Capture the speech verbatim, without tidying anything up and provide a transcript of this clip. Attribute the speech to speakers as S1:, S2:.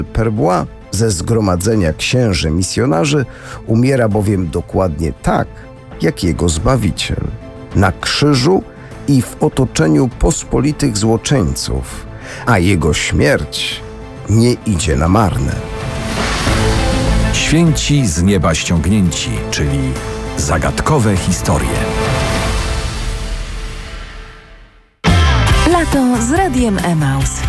S1: Perbois ze zgromadzenia księży misjonarzy umiera bowiem dokładnie tak, jak jego Zbawiciel. Na krzyżu i w otoczeniu pospolitych złoczyńców, a jego śmierć nie idzie na marne.
S2: Święci z nieba ściągnięci, czyli zagadkowe historie.
S3: Lato z Radiem Emaus.